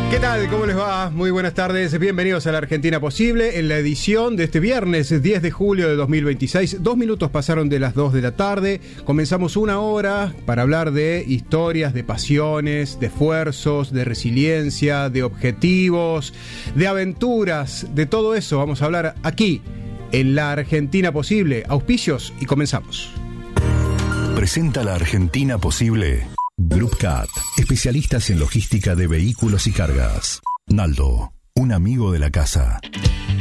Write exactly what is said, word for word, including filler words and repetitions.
¿Qué tal? ¿Cómo les va? Muy buenas tardes. Bienvenidos a La Argentina Posible en la edición de este viernes diez de julio de dos mil veintiséis. Dos minutos pasaron de las dos de la tarde. Comenzamos una hora para hablar de historias, de pasiones, de esfuerzos, de resiliencia, de objetivos, de aventuras. De todo eso vamos a hablar aquí en La Argentina Posible. Auspicios y comenzamos. Presenta La Argentina Posible Groupcat, especialistas en logística de vehículos y cargas. Naldo, un amigo de la casa.